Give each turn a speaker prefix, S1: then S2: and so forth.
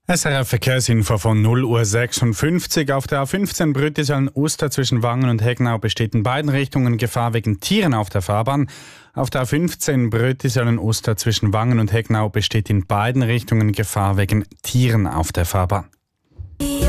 S1: SRF Verkehrsinfo von 0:56 Uhr. Auf der A15 Brütiselen-Uster zwischen Wangen und Hegnau besteht in beiden Richtungen Gefahr wegen Tieren auf der Fahrbahn. Auf der A15 Brütiselen-Uster zwischen Wangen und Hegnau besteht in beiden Richtungen Gefahr wegen Tieren auf der Fahrbahn.